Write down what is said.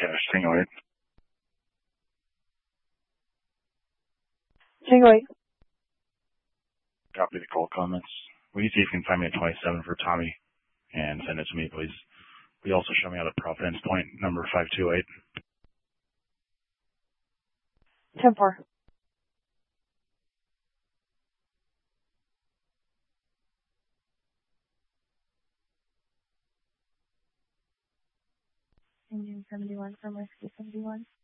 Cash, Tango 8. Tango 8. Copy the call comments. Will you see if you can find me at 27 for Tommy and send it to me, please? Will you also show me out at Providence Point, number 528? 10-4. Engine 71 from Whiskey 71.